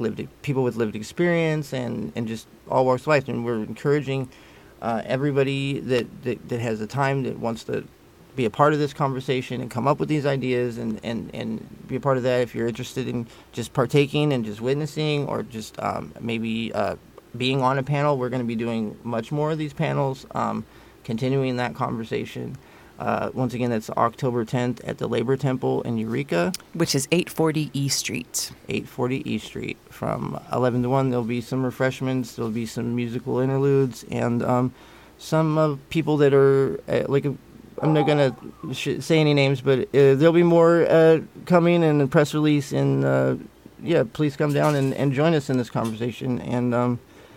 people with lived experience and just all walks of life. And we're encouraging everybody that has the time, that wants to be a part of this conversation and come up with these ideas and be a part of that. If you're interested in just partaking and just witnessing, or just maybe being on a panel, we're going to be doing much more of these panels, continuing that conversation. Once again, that's October 10th at the Labor Temple in Eureka. Which is 840 E Street. 840 E Street. From 11 to 1, there'll be some refreshments, there'll be some musical interludes, and some people that are, I'm not going to say any names, but there'll be more coming in the press release, and please come down and join us in this conversation. And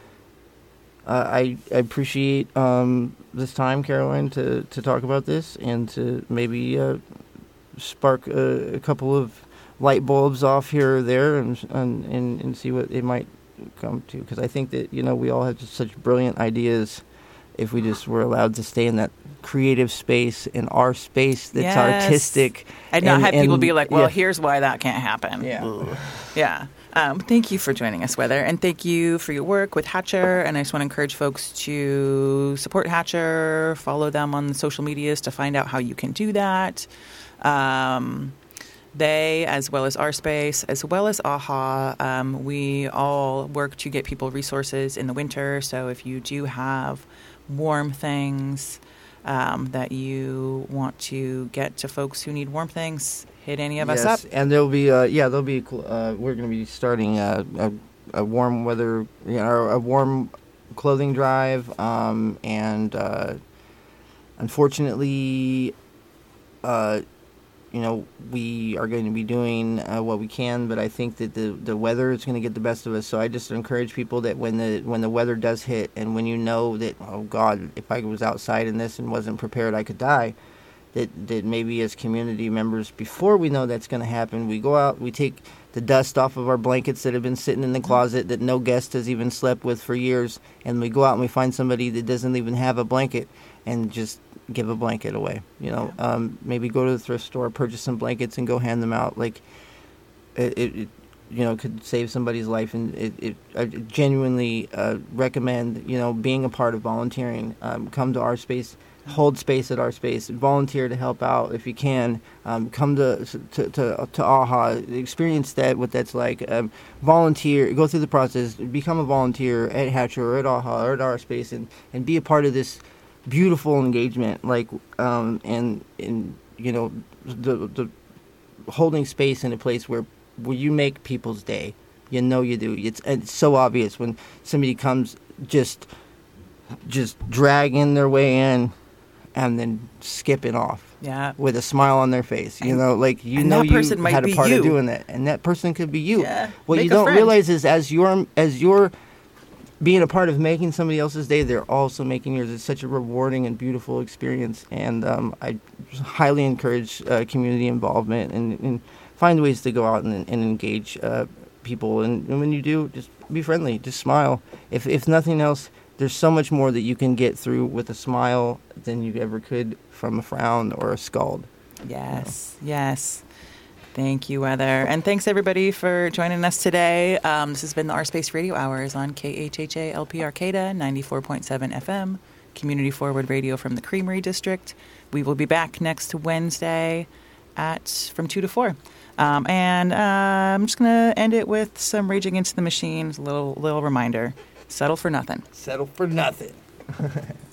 I appreciate this time, Caroline, to talk about this and to maybe spark a couple of light bulbs off here or there and see what it might come to. Because I think that, we all have just such brilliant ideas if we just were allowed to stay in that creative space, in our space that's artistic. And not have people be like, well, here's why that can't happen. Yeah. Yeah. Thank you for joining us, Weather, and thank you for your work with Hatcher. And I just want to encourage folks to support Hatcher, follow them on the social medias to find out how you can do that. They, as well as Our Space, as well as AHA, we all work to get people resources in the winter. So if you do have warm things that you want to get to folks who need warm things, hit any of us up. And there'll be we're going to be starting a warm weather, a warm clothing drive, and unfortunately, we are going to be doing what we can, but I think that the weather is going to get the best of us. So I just encourage people that when the weather does hit, and when you know that, oh God, if I was outside in this and wasn't prepared, I could die. That maybe as community members, before we know that's going to happen, we go out, we take the dust off of our blankets that have been sitting in the closet that no guest has even slept with for years, and we go out and we find somebody that doesn't even have a blanket, and just give a blanket away. Maybe go to the thrift store, purchase some blankets, and go hand them out. Like it could save somebody's life, and I genuinely recommend being a part of volunteering. Come to Our Space. Hold space at Our Space. Volunteer to help out if you can. Come to AHA. Experience what that's like. Volunteer. Go through the process. Become a volunteer at Hatcher or at AHA or at Our Space, and be a part of this beautiful engagement. The holding space in a place where you make people's day. You do. It's so obvious when somebody comes just dragging their way in, and then skipping off with a smile on their face. You had a part of doing that, and that person could be you. Yeah, what you don't realize is as you're being a part of making somebody else's day, they're also making yours. It's such a rewarding and beautiful experience, and I highly encourage community involvement and find ways to go out and engage people. And when you do, just be friendly, just smile. If nothing else, there's so much more that you can get through with a smile than you ever could from a frown or a scald. Yes, yes. Thank you, Weather. And thanks, everybody, for joining us today. This has been the Our Space Radio Hours on KHHA LP Arcata, 94.7 FM, Community Forward Radio from the Creamery District. We will be back next Wednesday from 2 to 4. And I'm just going to end it with some Rage Against the Machine, a little reminder. Settle for nothing. Settle for nothing.